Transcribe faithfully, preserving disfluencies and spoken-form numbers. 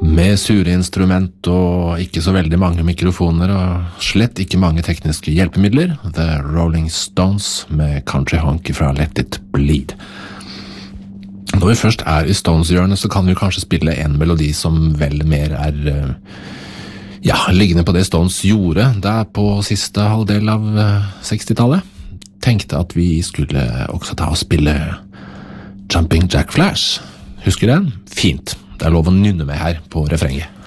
Med sure instrument og ikke så veldig mange mikrofoner og slett ikke mange tekniske hjelpemidler, The Rolling Stones med Country Honky fra Let It Bleed. Når vi først er i Stones-hjørnet, så kan vi kanskje spille en melodi som vel mer er ja, liggende på det Stones gjorde der på siste halvdel av sekstitallet. Tenkte at vi skulle også ta og spille Jumping Jack Flash. Husker den? Fint. Det er lov å nynne med her på refrenget.